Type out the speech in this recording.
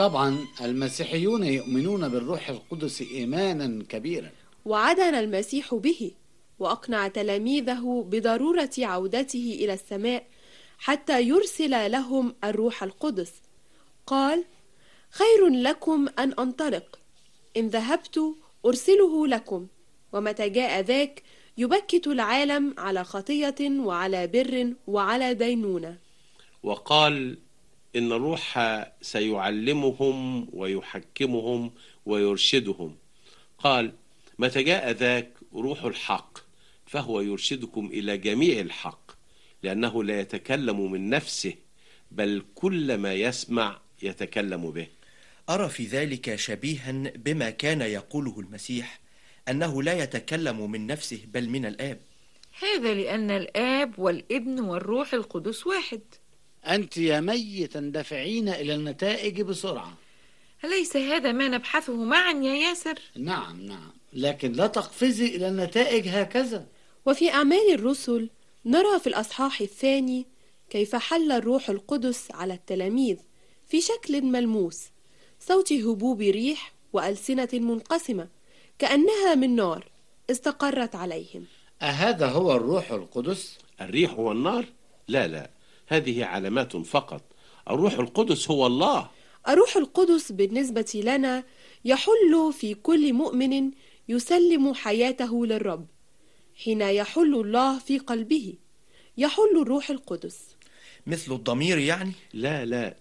طبعا المسيحيون يؤمنون بالروح القدس إيمانا كبيرا، وعدنا المسيح به وأقنع تلاميذه بضرورة عودته إلى السماء حتى يرسل لهم الروح القدس. قال: خير لكم أن أنطلق، إن ذهبت أرسله لكم، ومتى جاء ذاك يبكت العالم على خطية وعلى بر وعلى دينونة. وقال إن الروح سيعلمهم ويحكمهم ويرشدهم. قال: متى جاء ذاك روح الحق فهو يرشدكم إلى جميع الحق، لأنه لا يتكلم من نفسه، بل كل ما يسمع يتكلم به. أرى في ذلك شبيها بما كان يقوله المسيح، أنه لا يتكلم من نفسه بل من الآب. هذا لأن الآب والابن والروح القدس واحد. أنت يا مي تندفعين إلى النتائج بسرعة. أليس هذا ما نبحثه معا يا ياسر؟ نعم، لكن لا تقفزي إلى النتائج هكذا. وفي أعمال الرسل نرى في الأصحاح الثاني كيف حل الروح القدس على التلاميذ في شكل ملموس، صوت هبوب ريح وألسنة منقسمة كأنها من نار استقرت عليهم. أهذا هو الروح القدس؟ الريح والنار؟ لا، هذه علامات فقط. الروح القدس هو الله. الروح القدس بالنسبة لنا يحل في كل مؤمن يسلم حياته للرب. حين يحل الله في قلبه يحل الروح القدس. مثل الضمير يعني؟ لا،